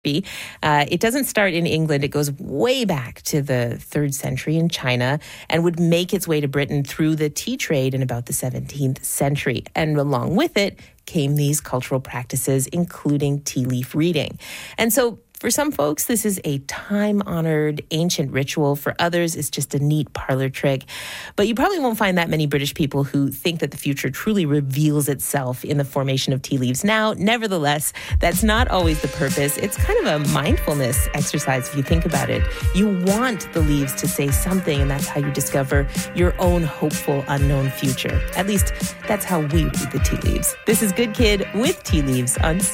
It doesn't start in England. It goes way back to the 3rd century in China and would make its way to Britain through the tea trade in about the 17th century. And along with it came these cultural practices, including tea leaf reading. And so for some folks, this is a time-honored ancient ritual. For others, it's just a neat parlor trick. But you probably won't find that many British people who think that the future truly reveals itself in the formation of tea leaves now. Nevertheless, that's not always the purpose. It's kind of a mindfulness exercise if you think about it. You want the leaves to say something, and that's how you discover your own hopeful, unknown future. At least, that's how we read the tea leaves. This is Good Kid with Tea Leaves on